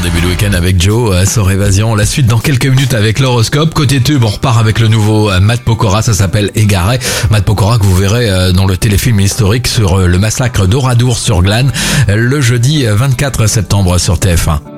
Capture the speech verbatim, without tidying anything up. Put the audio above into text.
début de week-end avec Joe, sur Évasion. La suite dans quelques minutes avec l'horoscope. Côté tube, on repart avec le nouveau Matt Pokora, ça s'appelle Égaré. Matt Pokora que vous verrez dans le téléfilm historique sur le massacre d'Oradour sur Glane, le jeudi vingt-quatre septembre sur T F un.